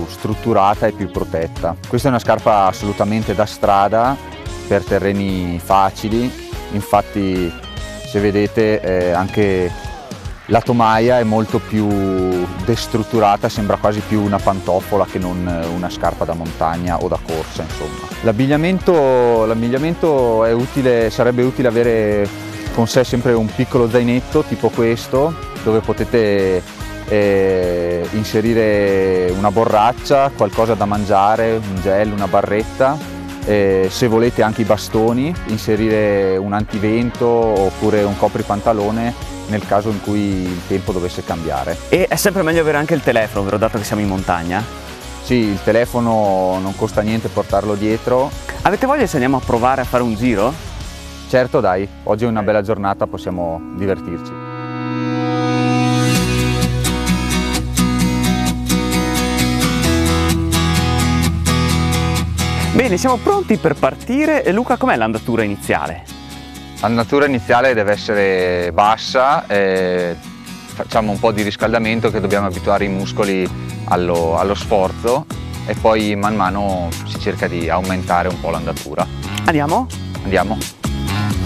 strutturata e più protetta. Questa è una scarpa assolutamente da strada per terreni facili, infatti se vedete anche la tomaia è molto più destrutturata, sembra quasi più una pantofola che non una scarpa da montagna o da corsa, insomma. L'abbigliamento è utile, sarebbe utile avere con sé sempre un piccolo zainetto tipo questo, dove potete inserire una borraccia, qualcosa da mangiare, un gel, una barretta, se volete anche i bastoni, inserire un antivento oppure un copripantalone nel caso in cui il tempo dovesse cambiare. E è sempre meglio avere anche il telefono, vero, dato che siamo in montagna? Sì, il telefono non costa niente portarlo dietro. Avete voglia se andiamo a provare a fare un giro? Certo, dai, oggi è una bella giornata, possiamo divertirci. Bene, siamo pronti per partire. E Luca, com'è l'andatura iniziale? L'andatura iniziale deve essere bassa, facciamo un po' di riscaldamento che dobbiamo abituare i muscoli allo sforzo e poi man mano si cerca di aumentare un po' l'andatura. Andiamo? Andiamo!